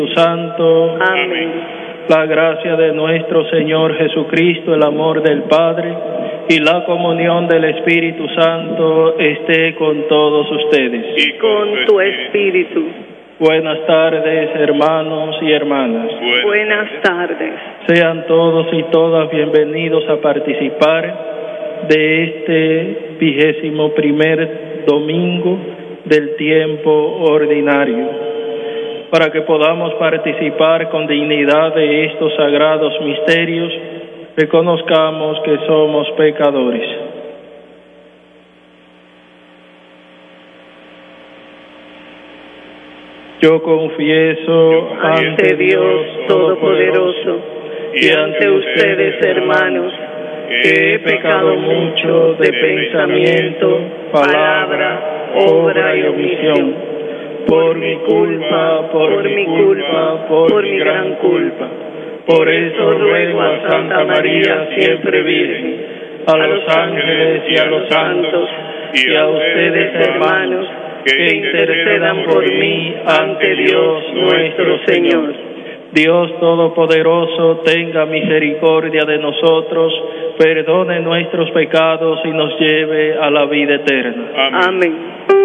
Santo. Amén. La gracia de nuestro Señor Jesucristo, el amor del Padre y la comunión del Espíritu Santo esté con todos ustedes. Y con tu espíritu. Buenas tardes, hermanos y hermanas. Buenas tardes. Sean todos y todas bienvenidos a participar de este 21º domingo del tiempo ordinario. Para que podamos participar con dignidad de estos sagrados misterios, reconozcamos que somos pecadores. Yo confieso ante Dios Todopoderoso y ante ustedes, hermanos, que he pecado mucho de pensamiento, palabra, obra y omisión. Por mi culpa, por mi gran culpa. Por eso ruego a Santa María, siempre Virgen, a los ángeles y a los santos, y a ustedes, hermanos, que intercedan por mí ante Dios nuestro Señor. Dios Todopoderoso, tenga misericordia de nosotros, perdone nuestros pecados y nos lleve a la vida eterna. Amén.